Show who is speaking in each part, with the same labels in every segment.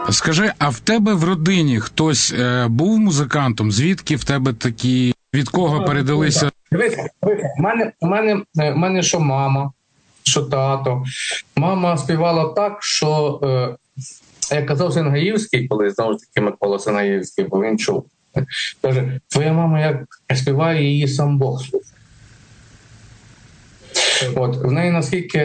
Speaker 1: Скажи, а в тебе в родині хтось був музикантом? Звідки в тебе такі, від кого передалися?
Speaker 2: Дивись, в мене що мама, що тато. Мама співала так, що, як казав Сингаївський, коли, знову ж таки, Микола Сингаївський, бо він чув. Каже, твоя мама як співає, її сам Бог слухає. От, в неї наскільки,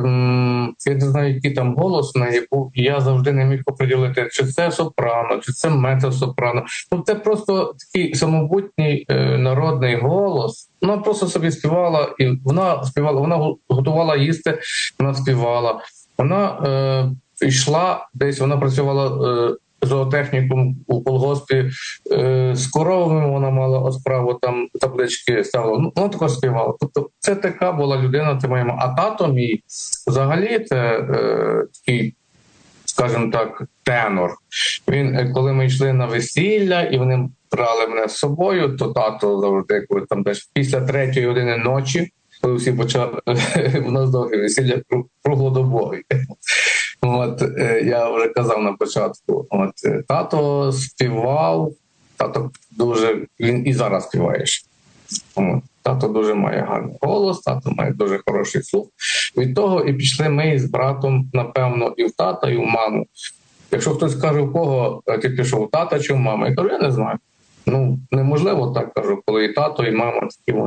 Speaker 2: я не знаю, який там голос в неї був, і я завжди не міг оприділити, чи це сопрано, чи це мецо-сопрано. Ну, це просто такий самобутній народний голос. Вона просто собі співала, і вона готувала їсти, вона співала. Вона йшла десь, вона працювала зоотехнікум у колгоспі, з коровами вона мала справу, там таблички ставила, ну, вона також співала. Тобто це така була людина, це моя мама. А тато мій взагалі це такий, скажімо так, тенор. Він, коли ми йшли на весілля, і вони брали мене з собою, то тато завжди, коли там десь після 3-ї години ночі, коли всі почали, у нас довге весілля круглодобове. От, я вже казав на початку, от, тато співав, тато дуже, він і зараз співає ще. От, тато дуже має гарний голос, тато має дуже хороший слух. Від того і пішли ми з братом, напевно, і в тата, і в маму. Якщо хтось каже, у кого ти пішов, у тата чи в маму, я кажу, я не знаю. Ну, неможливо так, кажу, коли і тато, і мама такі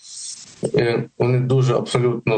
Speaker 2: вони дуже абсолютно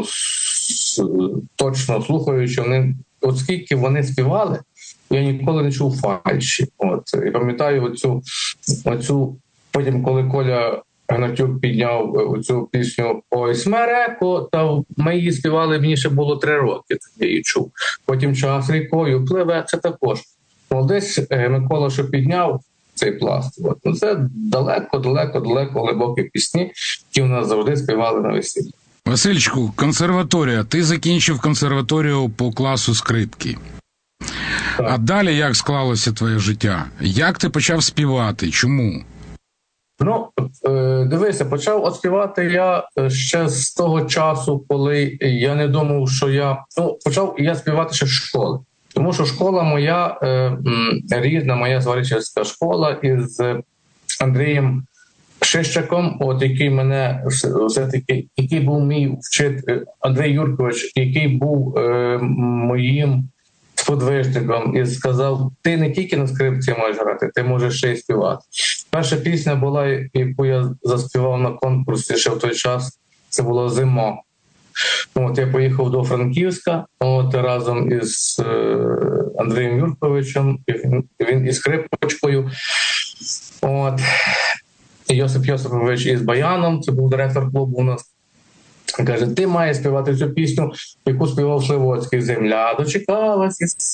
Speaker 2: точно слухаючи, от скільки вони співали, я ніколи не чув фальші. От. І пам'ятаю оцю, потім, коли Коля Гнатюк підняв оцю пісню «Ой, смереко», та ми її співали, мені ще було 3 роки, я її чув. Потім «Час рікою пливе», це також. Молодець Микола, що підняв цей пласт. От. Ну, це далеко глибокі пісні, які в нас завжди співали на весіллі.
Speaker 1: Васильчику, консерваторія. Ти закінчив консерваторію по класу скрипки. Так. А далі як склалося твоє життя? Як ти почав співати? Чому?
Speaker 2: Ну, дивися, почав співати я ще з того часу, коли я не думав, що почав я співати ще з школи. Тому що школа моя, рідна моя Зваричівська школа із Андрієм Шищаком, от який мене все-таки, який був мій вчитель, Андрій Юркович, який був моїм сподвижником, і сказав, ти не тільки на скрипці можеш грати, ти можеш ще й співати. Перша пісня була, яку я заспівав на конкурсі ще в той час, це було «Зимо». От я поїхав до Франківська, от разом із Андрієм Юрковичем, він із скрипочкою. От. Йосип Йосипович із баяном, це був директор клубу у нас. Каже, ти маєш співати цю пісню, яку співав Сливоцький. «Земля дочекалась із